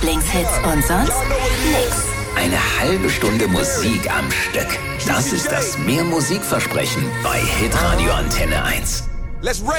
Lieblingshits und sonst nix. Eine halbe Stunde Musik am Stück. Das ist das Mehr Musikversprechen bei Hitradio Antenne 1.